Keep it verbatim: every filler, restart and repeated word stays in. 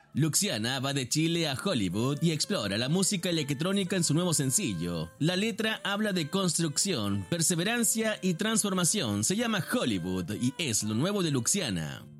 Luciana va de Chile a Hollywood y explora la música electrónica en su nuevo sencillo. La letra habla de construcción, perseverancia y transformación. Se llama Hollywood y es lo nuevo de Luciana.